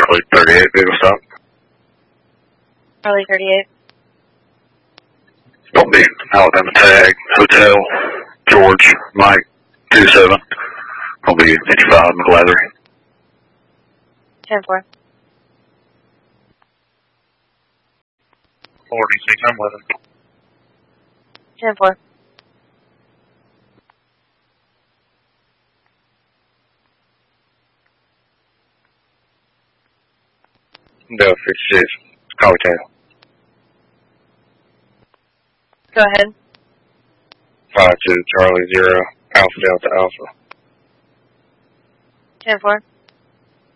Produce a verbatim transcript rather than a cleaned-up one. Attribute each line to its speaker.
Speaker 1: Charlie thirty-eight, vehicle stop.
Speaker 2: Charlie thirty-eight.
Speaker 1: Don't be Alabama tag, hotel, George, Mike, two seven. I'll be fifty-five, McLeather.
Speaker 2: ten four.
Speaker 1: forty-six, I'm with him.
Speaker 2: ten four.
Speaker 1: Delta fifty-six, call ten.
Speaker 2: Go ahead.
Speaker 1: five two, Charlie zero, Alpha Delta Alpha.
Speaker 2: ten four.